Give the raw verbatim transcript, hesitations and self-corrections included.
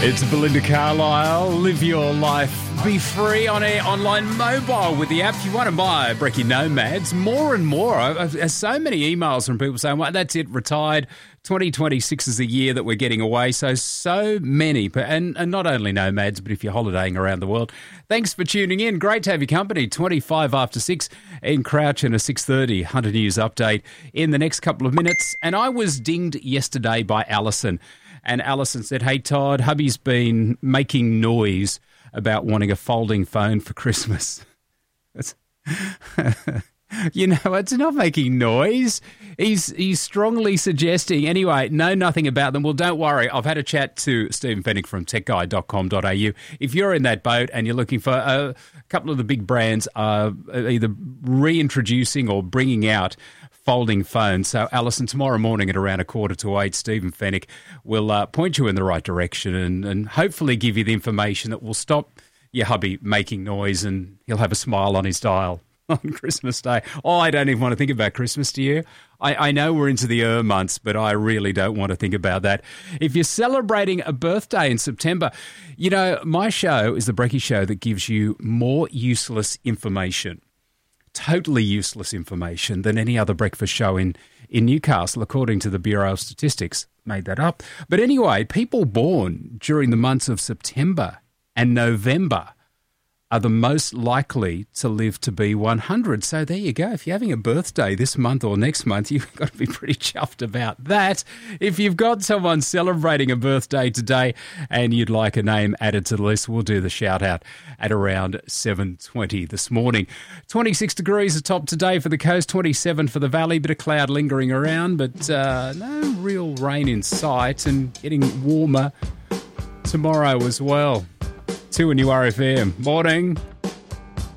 It's Belinda Carlisle. Live your life. Be free on air, online, mobile with the app. If you want to buy Brekkie Nomads, more and more. I've so many emails from people saying, well, that's it, retired. twenty twenty-six is the year that we're getting away. So, so many. And, and not only nomads, but if you're holidaying around the world. Thanks for tuning in. Great to have your company. twenty-five after six in Crouch and a six thirty Hunter News update in the next couple of minutes. And I was dinged yesterday by Alison. And Alison said, hey, Todd, hubby's been making noise about wanting a folding phone for Christmas. You know, it's not making noise. He's he's strongly suggesting. Anyway, know nothing about them. Well, don't worry. I've had a chat to Stephen Fennick from tech guide dot com dot a u. If you're in that boat and you're looking for a couple of the big brands are either reintroducing or bringing out folding phones. So, Alison, tomorrow morning at around a quarter to eight, Stephen Fennick will uh, point you in the right direction and, and hopefully give you the information that will stop your hubby making noise, and he'll have a smile on his dial on Christmas Day. Oh, I don't even want to think about Christmas, do you? I, I know we're into the er months, but I really don't want to think about that. If you're celebrating a birthday in September, you know, my show is the Brekkie Show that gives you more useless information. Totally useless information than any other breakfast show in, in Newcastle, according to the Bureau of Statistics. Made that up. But anyway, people born during the months of September and November are the most likely to live to be one hundred. So there you go. If you're having a birthday this month or next month, you've got to be pretty chuffed about that. If you've got someone celebrating a birthday today and you'd like a name added to the list, we'll do the shout out at around seven twenty this morning. twenty-six degrees atop today for the coast, twenty-seven for the valley, bit of cloud lingering around, but uh, no real rain in sight, and getting warmer tomorrow as well. Two in your R F M. Morning.